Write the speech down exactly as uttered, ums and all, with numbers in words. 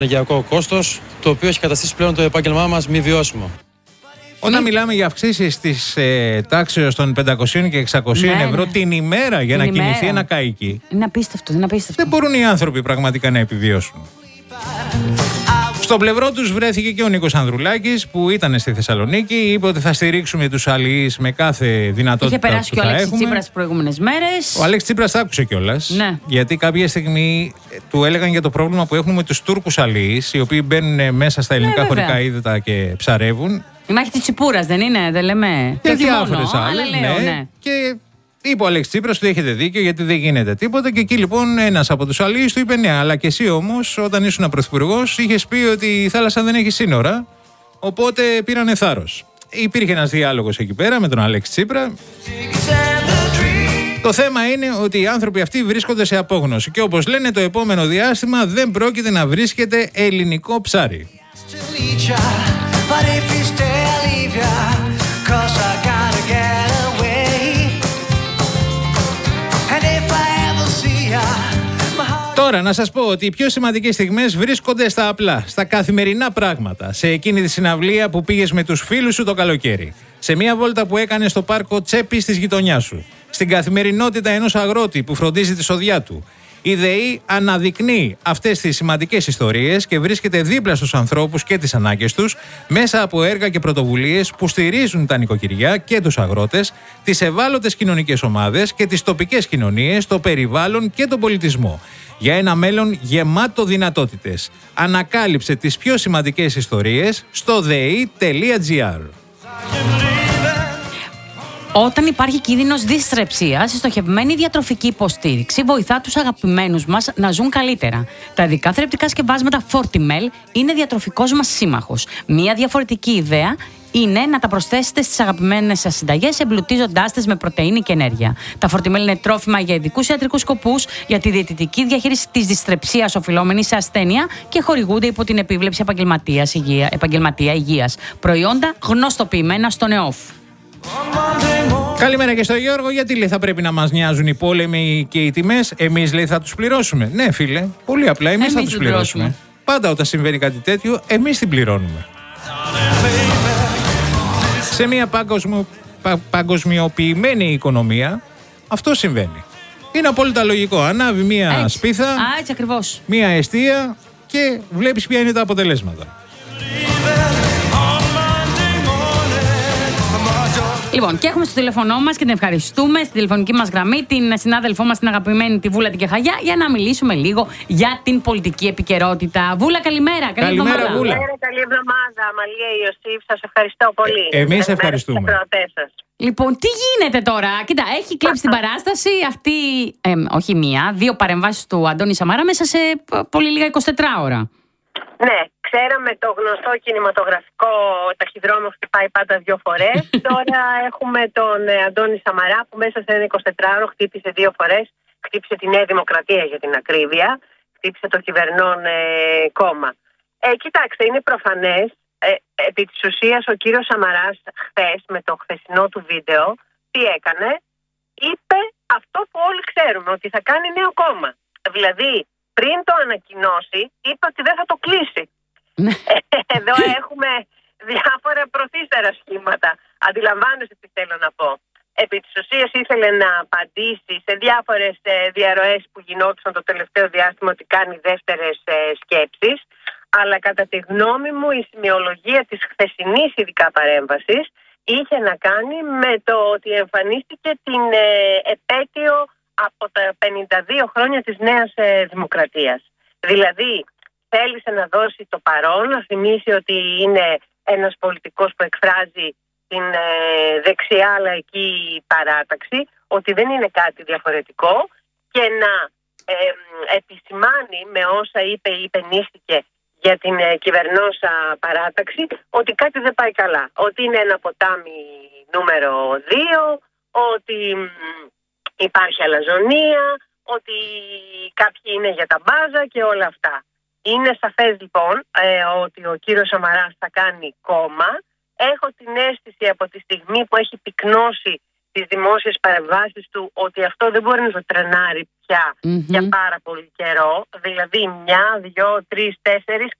ενεργειακό κόστος, το οποίο έχει καταστήσει πλέον το επάγγελμά μας μη βιώσιμο. Όταν μιλάμε για αυξήσεις της ε, τάξεως των πεντακόσια και εξακόσια ναι, ευρώ ναι. την ημέρα για την να ημέρα. κινηθεί ένα καΐκι. Είναι απίστευτο, είναι απίστευτο. Δεν μπορούν οι άνθρωποι πραγματικά να επιβιώσουν. Στο πλευρό τους βρέθηκε και ο Νίκος Ανδρουλάκης που ήταν στη Θεσσαλονίκη. Είπε ότι θα στηρίξουμε τους αλληλείς με κάθε δυνατότητα που θα έχουμε. Είχε περάσει και ο Αλέξης Τσίπρας τις προηγούμενες μέρες. Ο Αλέξης Τσίπρας τα άκουσε κιόλας. Ναι. Γιατί κάποια στιγμή του έλεγαν για το πρόβλημα που έχουμε με τους Τούρκους αλληλείς, οι οποίοι μπαίνουν μέσα στα ελληνικά ναι, χωρικά ύδατα και ψαρεύουν. Η μάχη της Τσιπούρας δεν είναι, δεν λέμε. Και, και διάφορες άλλες. Ναι. ναι. Και είπε ο Αλέξης Τσίπρας ότι έχετε δίκιο γιατί δεν γίνεται τίποτα. Και εκεί λοιπόν ένας από τους αλληλείς του είπε ναι, αλλά και εσύ όμως όταν ήσουν πρωθυπουργός είχες πει ότι η θάλασσα δεν έχει σύνορα. Οπότε πήρανε θάρρος. Υπήρχε ένας διάλογος εκεί πέρα με τον Αλέξη Τσίπρα. Το θέμα είναι ότι οι άνθρωποι αυτοί βρίσκονται σε απόγνωση. Και όπως λένε, το επόμενο διάστημα δεν πρόκειται να βρίσκεται ελληνικό ψάρι. Τώρα να σας πω ότι οι πιο σημαντικές στιγμές βρίσκονται στα απλά, στα καθημερινά πράγματα. Σε εκείνη τη συναυλία που πήγες με τους φίλους σου το καλοκαίρι. Σε μια βόλτα που έκανες στο πάρκο Τσέπης της γειτονιάς σου. Στην καθημερινότητα ενός αγρότη που φροντίζει τη σοδιά του. Η ΔΕΗ αναδεικνύει αυτές τις σημαντικές ιστορίες και βρίσκεται δίπλα στους ανθρώπους και τις ανάγκες τους μέσα από έργα και πρωτοβουλίες που στηρίζουν τα νοικοκυριά και τους αγρότες, τις ευάλωτες κοινωνικές ομάδες και τις τοπικές κοινωνίες, το περιβάλλον και τον πολιτισμό. Για ένα μέλλον γεμάτο δυνατότητες. Ανακάλυψε τις πιο σημαντικές ιστορίες στο δei τελεία gr. Όταν υπάρχει κίνδυνος δυστρεψίας, η στοχευμένη διατροφική υποστήριξη βοηθά τους αγαπημένους μας να ζουν καλύτερα. Τα ειδικά θρεπτικά σκευάσματα Fortimel είναι διατροφικός μας σύμμαχος. Μία διαφορετική ιδέα είναι να τα προσθέσετε στις αγαπημένες σας συνταγές, εμπλουτίζοντάς τις με πρωτεΐνη και ενέργεια. Τα Fortimel είναι τρόφιμα για ειδικούς ιατρικούς σκοπούς, για τη διαιτητική διαχείριση της δυστρεψίας οφειλόμενης σε ασθένεια και χορηγούνται υπό την επίβλεψη επαγγελματίας υγεία, επαγγελματία υγείας. Προϊόντα γνωστοποιημένα στον ΕΟΦ. Καλημέρα και στο Γιώργο. Γιατί λέει θα πρέπει να μας νοιάζουν οι πόλεμοι και οι τιμές? Εμείς λέει θα τους πληρώσουμε. Ναι, φίλε, πολύ απλά. Εμείς, εμείς θα τους πληρώσουμε. πληρώσουμε. Πάντα όταν συμβαίνει κάτι τέτοιο, εμείς την πληρώνουμε. Σε μια παγκοσμιο... πα... παγκοσμιοποιημένη οικονομία, αυτό συμβαίνει. Είναι απόλυτα λογικό. Ανάβει μια έτσι. σπίθα, Α, έτσι ακριβώς. μια εστία και βλέπεις ποια είναι τα αποτελέσματα. Λοιπόν, και έχουμε στο τηλέφωνό μας και την ευχαριστούμε στη τηλεφωνική μας γραμμή την συνάδελφό μας, την αγαπημένη τη Βούλα την Κεχαγιά, για να μιλήσουμε λίγο για την πολιτική επικαιρότητα. Βούλα, καλημέρα. Καλή καλημέρα, εβδομάδα. Βούλα. Καλή εβδομάδα, Μαλία Ιωσήφ. Σας ευχαριστώ πολύ. Ε, εμείς ευχαριστούμε. Λοιπόν, τι γίνεται τώρα? Κοίτα, έχει κλέψει την παράσταση αυτή, ε, όχι μία, δύο παρεμβάσεις του Αντώνη Σαμαρά μέσα σε πολύ λίγα εικοσιτέσσερις ώρα. Ναι, ξέραμε το γνωστό κινηματογραφικό ταχυδρόμο χτυπάει πάντα δύο φορές. Τώρα έχουμε τον Αντώνη Σαμαρά που μέσα σε ένα εικοσιτετράωρο χτύπησε δύο φορές. Χτύπησε τη Νέα Δημοκρατία για την ακρίβεια. Χτύπησε το κυβερνών ε, κόμμα. Ε, κοιτάξτε, είναι προφανές. Ε, επί της ουσίας ο κύριος Σαμαράς χθες με το χθεσινό του βίντεο τι έκανε? Είπε αυτό που όλοι ξέρουμε, ότι θα κάνει νέο κόμμα. Δηλαδή πριν το ανακοινώσει είπε ότι δεν θα το κλείσει. Εδώ έχουμε διάφορα προθύστερα σχήματα. Αντιλαμβάνεστε τι θέλω να πω. Επί της ουσίας ήθελε να απαντήσει σε διάφορες ε, διαρροές που γινόντουσαν το τελευταίο διάστημα ότι κάνει δεύτερες ε, σκέψεις. Αλλά κατά τη γνώμη μου η σημειολογία της χθεσινής ειδικά παρέμβασης είχε να κάνει με το ότι εμφανίστηκε την ε, επέτειο από τα πενήντα δύο χρόνια της Νέας ε, Δημοκρατίας. Δηλαδή θέλησε να δώσει το παρόν, να θυμίσει ότι είναι ένας πολιτικός που εκφράζει την ε, δεξιά λαϊκή παράταξη, ότι δεν είναι κάτι διαφορετικό και να ε, επισημάνει με όσα είπε ή υπενίστηκε για την ε, κυβερνόσα παράταξη ότι κάτι δεν πάει καλά. Ότι είναι ένα ποτάμι νούμερο δύο, ότι υπάρχει αλαζονία, ότι κάποιοι είναι για τα μπάζα και όλα αυτά. Είναι σαφές λοιπόν ε, ότι ο κύριος Σαμαράς θα κάνει κόμμα. Έχω την αίσθηση από τη στιγμή που έχει πυκνώσει τις δημόσιες παρεμβάσεις του ότι αυτό δεν μπορεί να το τρενάρει πια mm-hmm. για πάρα πολύ καιρό. Δηλαδή μια, δυο, τρεις, τέσσερις,